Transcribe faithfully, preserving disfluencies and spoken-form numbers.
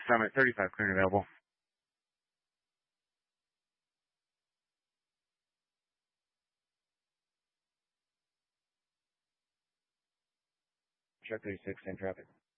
Summit, thirty-five clearing available. Truck thirty-six, same traffic.